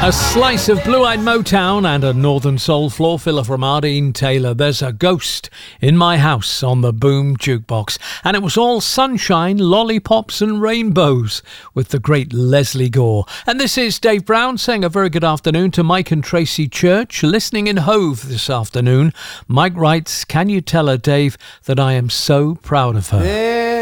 A slice of blue-eyed Motown and a northern soul floor filler from Ardeen Taylor. There's a ghost in my house on the Boom Jukebox. And it was all sunshine, lollipops and rainbows with the great Leslie Gore. And this is Dave Brown saying a very good afternoon to Mike and Tracy Church, listening in Hove this afternoon. Mike writes, "Can you tell her, Dave, that I am so proud of her?"